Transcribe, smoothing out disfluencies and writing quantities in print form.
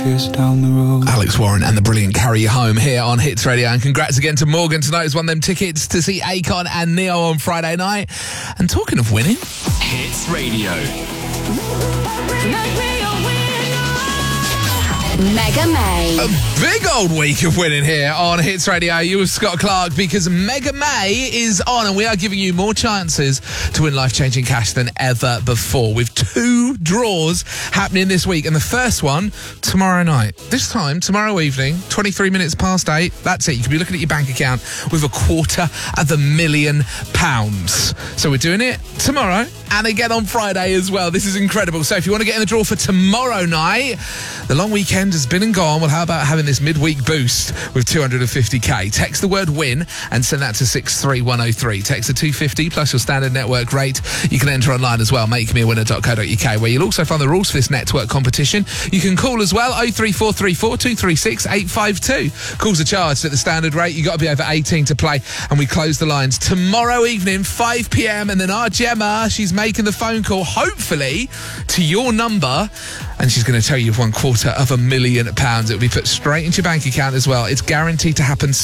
years down the road. Alex Warren and the brilliant Carry You Home here on Hits Radio. And congrats again to Morgan tonight, who's won them tickets to see Akon and Neo on Friday night. And talking of winning, Hits Radio. Mega May. A big old week of winning here on Hits Radio. You with Scott Clark, because Mega May is on and we are giving you more chances to win life-changing cash than ever before, with 2 draws happening this week. And the first one tomorrow night. This time, tomorrow evening, 23 minutes past 8. That's it. You can be looking at your bank account with £250,000. So we're doing it tomorrow and again on Friday as well. This is incredible. So if you want to get in the draw for tomorrow night, the long weekend has been and gone. Well, how about having this midweek boost with 250k? Text the word win and send that to 63103. Text the 250 plus your standard network rate. You can enter online as well, makemeawinner.co.uk, where you'll also find the rules for this network competition. You can call as well, 03434 236 852. Calls are charged at the standard rate. You've got to be over 18 to play, and we close the lines tomorrow evening, 5 p.m, and then our Gemma, she's making the phone call, hopefully, to your number, and she's going to tell you you've won £250,000. It'll be put straight into your bank account as well. It's guaranteed to happen